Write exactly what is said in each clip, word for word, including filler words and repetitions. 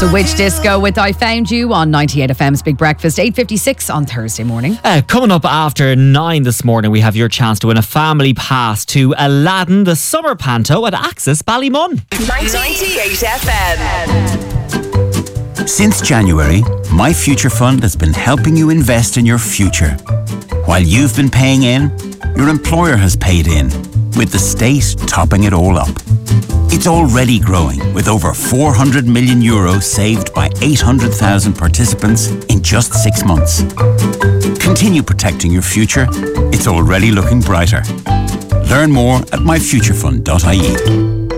So Which Disco with I Found You on ninety-eight F M's Big Breakfast, eight fifty-six on Thursday morning. Uh, coming up after nine this morning, we have your chance to win a family pass to Aladdin, the summer panto at Axis Ballymun. ninety-eight F M. Since January, My Future Fund has been helping you invest in your future. While you've been paying in, your employer has paid in, with the state topping it all up. It's already growing, with over four hundred million euros saved by eight hundred thousand participants in just six months. Continue protecting your future. It's already looking brighter. Learn more at my future fund dot I E.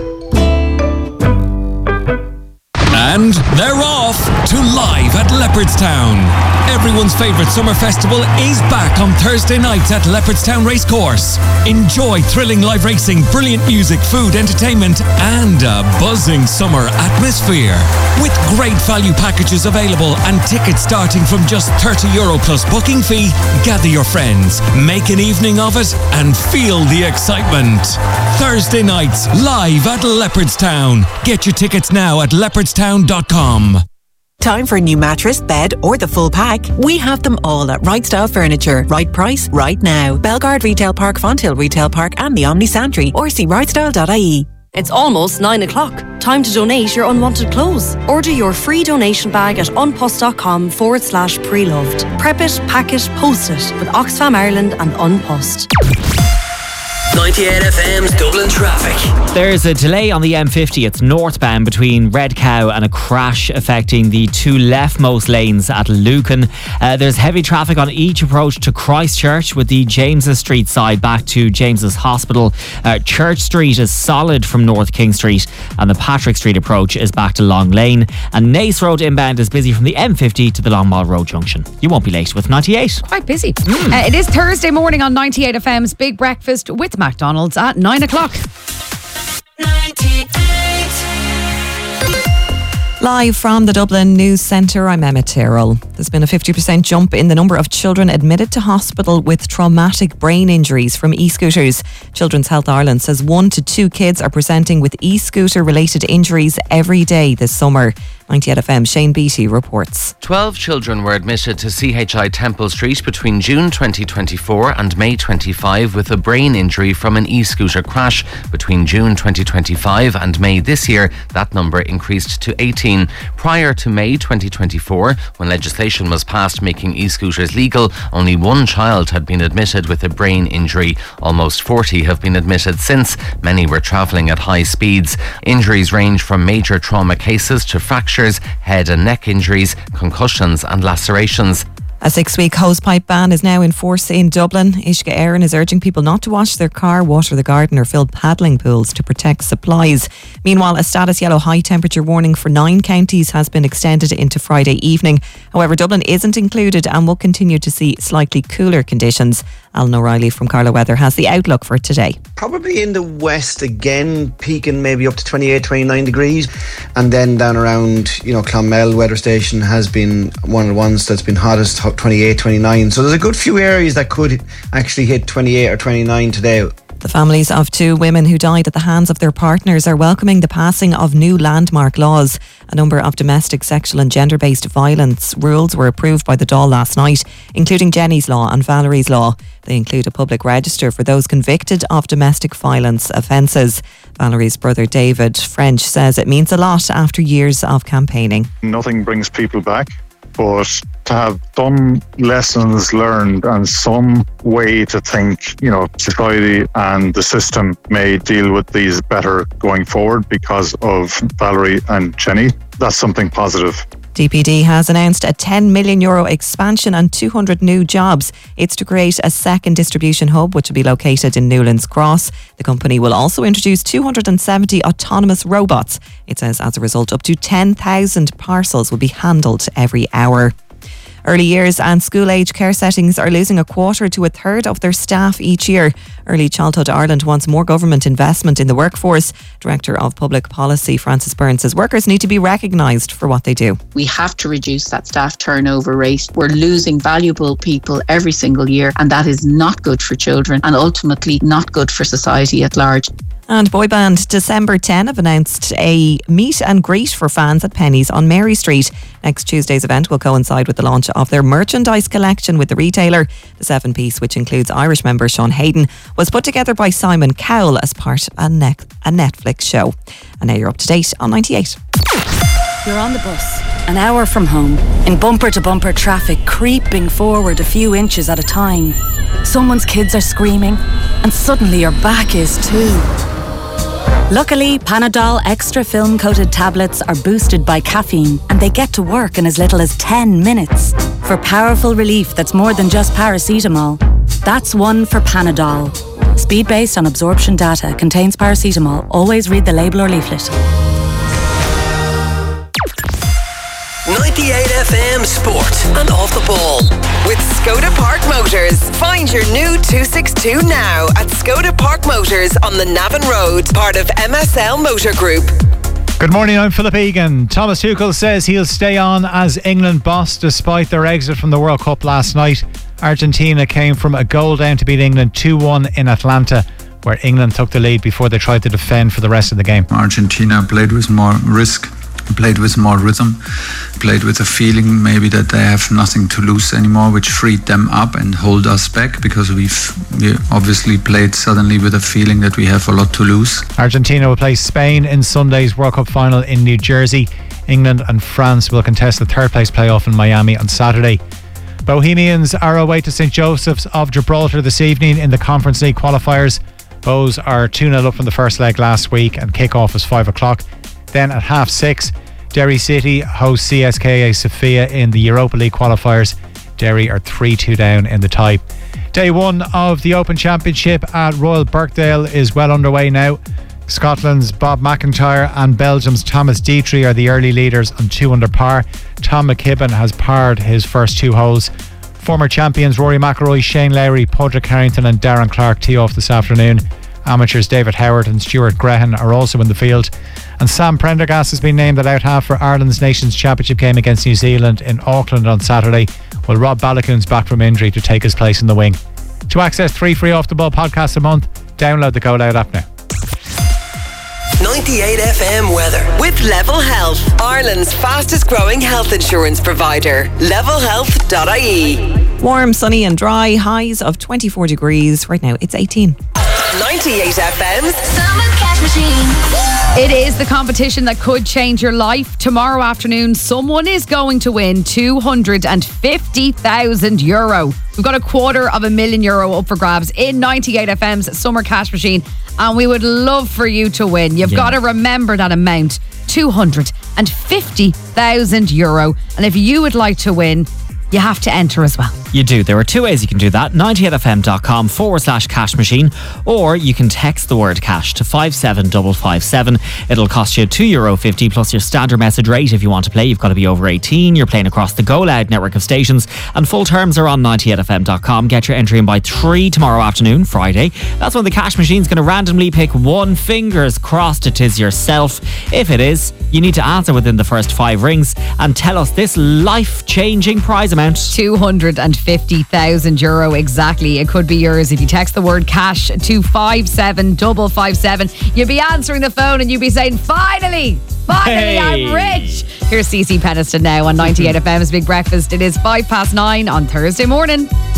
And they're off to Live at Leopardstown. Everyone's favourite summer festival is back on Thursday nights at Leopardstown Racecourse. Enjoy thrilling live racing, brilliant music, food, entertainment, and a buzzing summer atmosphere. With great value packages available and tickets starting from just thirty euro plus booking fee, gather your friends, make an evening of it, and feel the excitement. Thursday nights, live at Leopardstown. Get your tickets now at leopardstown dot com. Time for a new mattress, bed, or the full pack? We have them all at Right Style Furniture. Right price, right now. Belgard Retail Park, Fonthill Retail Park, and the Omni Santry. Or see right style dot I E. It's almost nine o'clock. Time to donate your unwanted clothes. Order your free donation bag at unpost.com forward slash pre-loved. Prep it, pack it, post it with Oxfam Ireland and Unpost. ninety-eight F M's Dublin traffic. There's a delay on the M fifty. It's northbound between Red Cow and a crash affecting the two leftmost lanes at Lucan. Uh, there's heavy traffic on each approach to Christchurch, with the James's Street side back to James's Hospital. Uh, Church Street is solid from North King Street, and the Patrick Street approach is back to Long Lane. And Naas Road inbound is busy from the M fifty to the Longmall Road junction. You won't be late with ninety-eight. Quite busy. Mm. Uh, it is Thursday morning on ninety-eight F M's Big Breakfast with McDonald's at nine o'clock. Live from the Dublin News Centre, I'm Emma Tyrrell. There's been a fifty percent jump in the number of children admitted to hospital with traumatic brain injuries from e-scooters. Children's Health Ireland says one to two kids are presenting with e-scooter related injuries every day this summer. ninety-eight F M Shane Beattie reports. twelve children were admitted to C H I Temple Street between June twenty twenty-four and May twenty-five with a brain injury from an e-scooter crash. Between June twenty twenty-five and May this year, that number increased to eighteen. Prior to May twenty twenty-four, when legislation was passed making e-scooters legal, only one child had been admitted with a brain injury. Almost forty have been admitted since. Many were travelling at high speeds. Injuries range from major trauma cases to fractures, head and neck injuries, concussions and lacerations. A six-week hosepipe ban is now in force in Dublin. Uisce Éireann is urging people not to wash their car, water the garden or fill paddling pools to protect supplies. Meanwhile, a status yellow high temperature warning for nine counties has been extended into Friday evening. However, Dublin isn't included and will continue to see slightly cooler conditions. Alan O'Reilly from Carlow Weather has the outlook for today. Probably in the west again, peaking maybe up to twenty-eight, twenty-nine degrees. And then down around, you know, Clonmel weather station has been one of the ones that's been hottest, twenty-eight, twenty-nine. So there's a good few areas that could actually hit twenty-eight or twenty-nine today. The families of two women who died at the hands of their partners are welcoming the passing of new landmark laws. A number of domestic, sexual and gender-based violence rules were approved by the Dáil last night, including Jenny's Law and Valerie's Law. They include a public register for those convicted of domestic violence offences. Valerie's brother David French says it means a lot after years of campaigning. Nothing brings people back, but to have some lessons learned and some way to think, you know, society and the system may deal with these better going forward because of Valerie and Jenny. That's something positive. D P D has announced a ten million euro expansion and two hundred new jobs. It's to create a second distribution hub which will be located in Newlands Cross. The company will also introduce two hundred seventy autonomous robots. It says as a result up to ten thousand parcels will be handled every hour. Early years and school-age care settings are losing a quarter to a third of their staff each year. Early Childhood Ireland wants more government investment in the workforce. Director of Public Policy Frances Byrne says workers need to be recognised for what they do. We have to reduce that staff turnover rate. We're losing valuable people every single year, and that is not good for children and ultimately not good for society at large. And boy band December tenth have announced a meet and greet for fans at Penny's on Mary Street. Next Tuesday's event will coincide with the launch of their merchandise collection with the retailer. The seven-piece, which includes Irish member Sean Hayden, was put together by Simon Cowell as part of a, ne- a Netflix show. And now you're up to date on ninety-eight. You're on the bus, an hour from home, in bumper-to-bumper traffic, creeping forward a few inches at a time. Someone's kids are screaming, and suddenly your back is too. Luckily, Panadol Extra Film-Coated tablets are boosted by caffeine, and they get to work in as little as ten minutes. For powerful relief that's more than just paracetamol. That's one for Panadol. Speed based on absorption data, contains paracetamol. Always read the label or leaflet. ninety-eight F M Sport and Off the Ball. With Skoda Park Motors. Find your new two sixty-two now at Skoda Park Motors on the Navan Road, part of M S L Motor Group. Good morning, I'm Philip Egan. Thomas Tuchel says he'll stay on as England boss despite their exit from the World Cup last night. Argentina came from a goal down to beat England two one in Atlanta, where England took the lead before they tried to defend for the rest of the game. Argentina played with more risk, played with more rhythm, played with a feeling maybe that they have nothing to lose anymore, which freed them up and hold us back, because we've we obviously played suddenly with a feeling that we have a lot to lose. Argentina will play Spain in Sunday's World Cup final in New Jersey. England and France will contest the third place playoff in Miami on Saturday. Bohemians are away to Saint Joseph's of Gibraltar this evening in the Conference League qualifiers. Bohs are two nil up from the first leg last week, and kick-off is five o'clock. Then at half six, Derry City host C S K A Sofia in the Europa League qualifiers. Derry are three two down in the tie. Day one of the Open Championship at Royal Birkdale is well underway now. Scotland's Bob McIntyre and Belgium's Thomas Dietrich are the early leaders on two under par. Tom McKibben has parred his first two holes. Former champions Rory McIlroy, Shane Lowry, Padraig Harrington and Darren Clarke tee off this afternoon. Amateurs David Howard and Stuart Grehan are also in the field. And Sam Prendergast has been named at out half for Ireland's Nations Championship game against New Zealand in Auckland on Saturday, while Rob Balakoon's back from injury to take his place in the wing. To access three free Off the Ball podcasts a month, download the Go Loud app now. ninety-eight F M weather with Level Health, Ireland's fastest growing health insurance provider. level health dot I E. Warm, sunny and dry, highs of twenty-four degrees. Right now it's eighteen. ninety-eight F M's Summer Cash Machine. It is the competition that could change your life. Tomorrow afternoon, someone is going to win two hundred fifty thousand euro. We've got a quarter of a million euro up for grabs in ninety-eight F M's Summer Cash Machine, and we would love for you to win. You've yeah. got to remember that amount, two hundred fifty thousand euro. And if you would like to win, you have to enter as well. You do. There are two ways you can do that. ninety-eight F M dot com forward slash cash machine, or you can text the word cash to five seven five five seven. It'll cost you two euro fifty plus your standard message rate. If you want to play, you've got to be over eighteen. You're playing across the Go Loud network of stations, and full terms are on ninety-eight F M dot com. Get your entry in by three tomorrow afternoon, Friday. That's when the cash machine's going to randomly pick one. Fingers crossed it is yourself. If it is, you need to answer within the first five rings and tell us this life-changing prize amount. two hundred fifty thousand euro exactly. It could be yours if you text the word cash to five seven five five seven. You'll be answering the phone and you'll be saying, finally, finally, hey. I'm rich. Here's Cece Peniston now on ninety-eight F M's Big Breakfast. It is five past nine on Thursday morning.